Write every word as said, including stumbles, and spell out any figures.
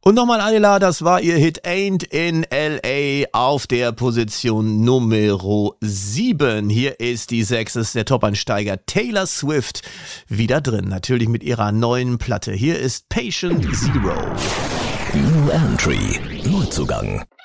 Und nochmal Adela, das war ihr Hit Ain't in L A auf der Position Nummer sieben. Hier ist die sechs, ist der Top-Ansteiger Taylor Swift wieder drin. Natürlich mit ihrer neuen Platte. Hier ist Patient Zero. New Entry, Neuzugang.